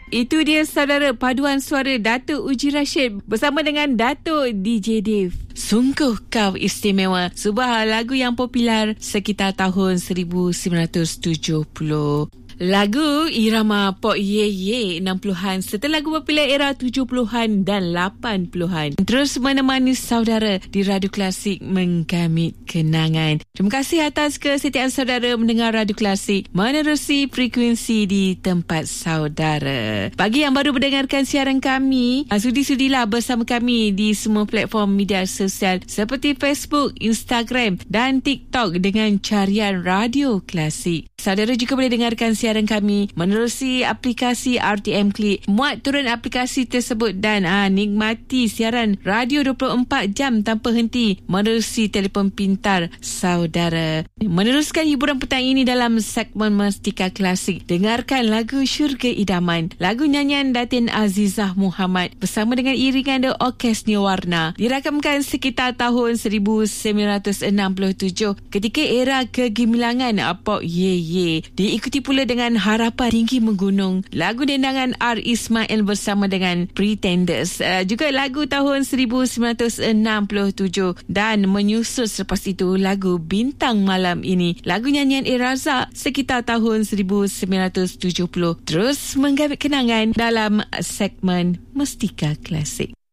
Itu dia saudara, paduan suara Dato' Uji Rashid bersama dengan Dato' DJ Dave. Sungguh kau istimewa, sebuah lagu yang popular sekitar tahun 1970. Lagu irama pop ye ye 60-an serta lagu popular era 70-an dan 80-an terus menemani saudara di Radio Klasik menggamit kenangan. Terima kasih atas kesetiaan saudara mendengar Radio Klasik menerusi frekuensi di tempat saudara. Bagi yang baru mendengarkan siaran kami, sudi-sudilah bersama kami di semua platform media sosial seperti Facebook, Instagram dan TikTok dengan carian Radio Klasik. Saudara juga boleh dengarkan siaran kami menerusi aplikasi RTM Klik. Muat turun aplikasi tersebut dan nikmati siaran radio 24 jam tanpa henti menerusi telefon pintar saudara. Meneruskan hiburan petang ini dalam segmen Mestika Klasik. Dengarkan lagu Syurga Idaman, lagu nyanyian Datin Azizah Muhammad bersama dengan iringan The Orkestra Warna. Dirakamkan sekitar tahun 1967 ketika era kegemilangan pop ye. Diikuti pula dengan Harapan Tinggi Menggunung, lagu dendangan R. Ismail bersama dengan Pretenders. Juga lagu tahun 1967 dan menyusul selepas itu lagu Bintang Malam Ini, lagu nyanyian Eraza sekitar tahun 1970. Terus menggamit kenangan dalam segmen Mestika Klasik.